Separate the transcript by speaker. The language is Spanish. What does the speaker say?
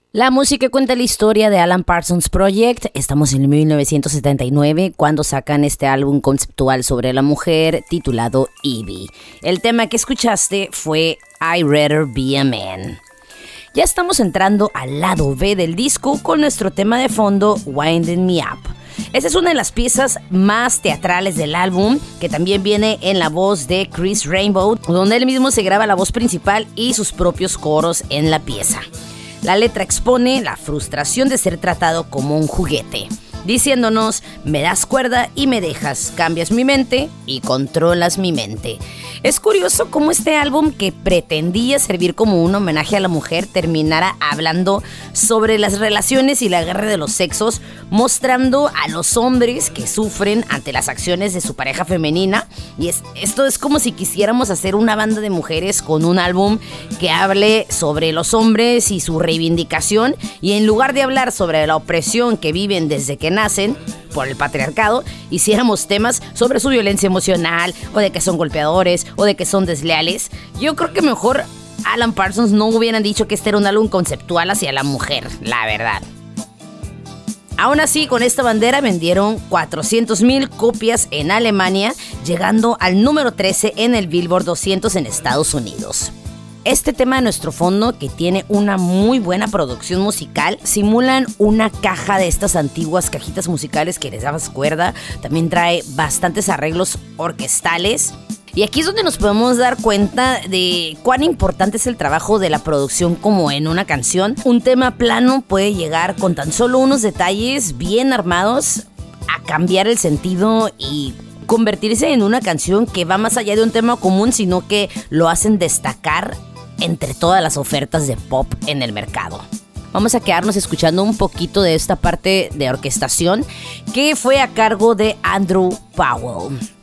Speaker 1: La música cuenta la historia de Alan Parsons Project. Estamos en 1979 cuando sacan este álbum conceptual sobre la mujer titulado Evie. El tema que escuchaste fue I'd Rather Be a Man. Ya estamos entrando al lado B del disco con nuestro tema de fondo Winding Me Up. Esta es una de las piezas más teatrales del álbum, que también viene en la voz de Chris Rainbow, donde él mismo se graba la voz principal y sus propios coros en la pieza. La letra expone la frustración de ser tratado como un juguete, diciéndonos: me das cuerda y me dejas, cambias mi mente y controlas mi mente. Es curioso cómo este álbum, que pretendía servir como un homenaje a la mujer, terminara hablando sobre las relaciones y la guerra de los sexos, mostrando a los hombres que sufren ante las acciones de su pareja femenina. Y esto es como si quisiéramos hacer una banda de mujeres con un álbum que hable sobre los hombres y su reivindicación, y en lugar de hablar sobre la opresión que viven desde que nacen por el patriarcado, hiciéramos temas sobre su violencia emocional, o de que son golpeadores, o de que son desleales. Yo creo que mejor Alan Parsons no hubieran dicho que este era un álbum conceptual hacia la mujer, la verdad. Aún así, con esta bandera vendieron 400,000 copias en Alemania, llegando al número 13 en el Billboard 200 en Estados Unidos. Este tema de nuestro fondo, que tiene una muy buena producción musical, simulan una caja de estas antiguas cajitas musicales que les dabas cuerda. También trae bastantes arreglos orquestales. Y aquí es donde nos podemos dar cuenta de cuán importante es el trabajo de la producción como en una canción. Un tema plano puede llegar con tan solo unos detalles bien armados a cambiar el sentido y convertirse en una canción que va más allá de un tema común, sino que lo hacen destacar entre todas las ofertas de pop en el mercado. Vamos a quedarnos escuchando un poquito de esta parte de orquestación que fue a cargo de Andrew Powell.